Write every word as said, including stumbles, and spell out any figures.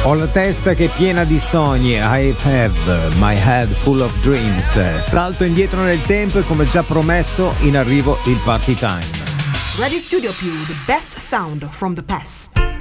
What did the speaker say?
Ho la testa che è piena di sogni, I have my head full of dreams. Salto indietro nel tempo e come già promesso in arrivo il party time. Radio Studio Più, the best sound from the past.